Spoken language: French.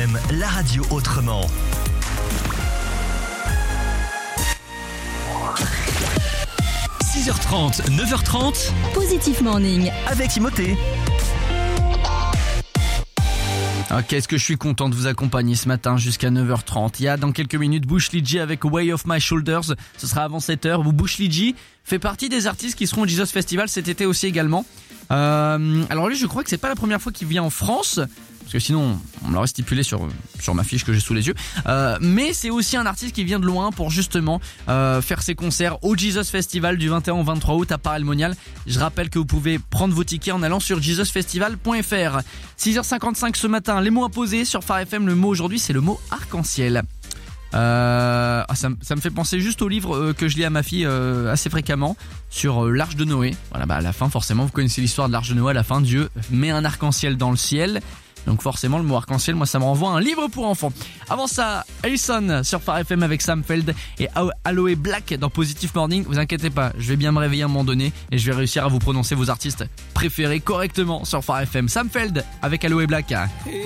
FM, la radio autrement. « 6h30, 9h30, Positif Morning. avec Timothée. » Ah, qu'est-ce que je suis content de vous accompagner ce matin jusqu'à 9h30. Il y a dans quelques minutes Bush League avec Way Off My Shoulders. Ce sera avant 7h. Bush League fait partie des artistes qui seront au Jesus Festival cet été aussi également. Alors lui, je crois que c'est pas la première fois qu'il vient en France. Parce que sinon, on me l'aurait stipulé sur ma fiche que j'ai sous les yeux. Mais c'est aussi un artiste qui vient de loin pour justement faire ses concerts au Jesus Festival du 21 au 23 août à Paray-le-Monial. Je rappelle que vous pouvez prendre vos tickets en allant sur jesusfestival.fr. 6h55 ce matin, les mots à poser sur Phare FM. Le mot aujourd'hui, c'est le mot arc-en-ciel. Ça me fait penser juste au livre que je lis à ma fille assez fréquemment sur l'Arche de Noé. Voilà, à la fin, forcément, vous connaissez l'histoire de l'Arche de Noé. À la fin, Dieu met un arc-en-ciel dans le ciel. Donc forcément, le mot arc-en-ciel, moi, ça me renvoie à un livre pour enfants. Avant ça, Alison sur Phare FM avec Sam Feld et Aloe Black dans Positive Morning. Vous inquiétez pas, je vais bien me réveiller à un moment donné et je vais réussir à vous prononcer vos artistes préférés correctement sur Phare FM. Sam Feld avec Aloe Black.